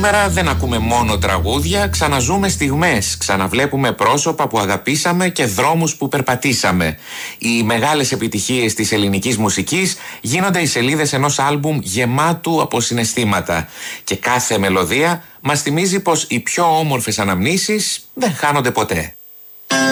Σήμερα δεν ακούμε μόνο τραγούδια, ξαναζούμε στιγμές, ξαναβλέπουμε πρόσωπα που αγαπήσαμε και δρόμους που περπατήσαμε. Οι μεγάλες επιτυχίες της ελληνικής μουσικής γίνονται οι σελίδες ενός άλμπουμ γεμάτου από συναισθήματα. Και κάθε μελωδία μας θυμίζει πως οι πιο όμορφες αναμνήσεις δεν χάνονται ποτέ.